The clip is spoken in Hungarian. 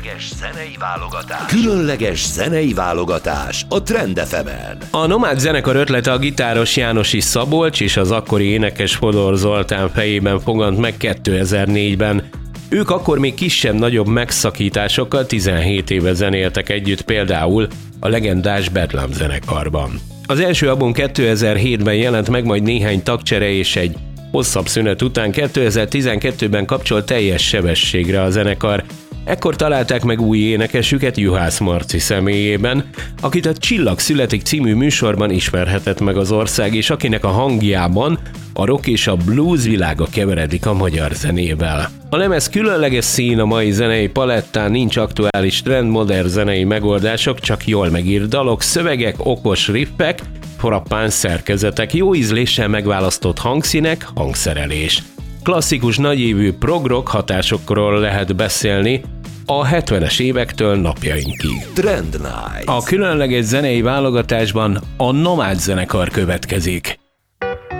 Különleges zenei válogatás a Trend FM-en. A Nomád zenekar ötlete a gitáros Jánosi Szabolcs és az akkori énekes Fodor Zoltán fejében fogant meg 2004-ben. Ők akkor még kisebb-nagyobb megszakításokkal 17 éve zenéltek együtt, például a legendás Bedlam zenekarban. Az első album 2007-ben jelent meg, majd néhány tagcsere és egy hosszabb szünet után 2012-ben kapcsolt teljes sebességre a zenekar. Ekkor találták meg új énekesüket Juhász Marci személyében, akit a Csillag születik című műsorban ismerhetett meg az ország, és akinek a hangjában a rock és a blues világa keveredik a magyar zenével. A lemez különleges szín a mai zenei palettán, nincs aktuális trend, modern zenei megoldások, csak jól megírt dalok, szövegek, okos riffek, frappán szerkezetek, jó ízléssel megválasztott hangszínek, hangszerelés. Klasszikus nagyévű prog-rock hatásokról lehet beszélni a 70-es évektől napjainkig. Trend Night. A különleges zenei válogatásban a Nomád zenekar következik.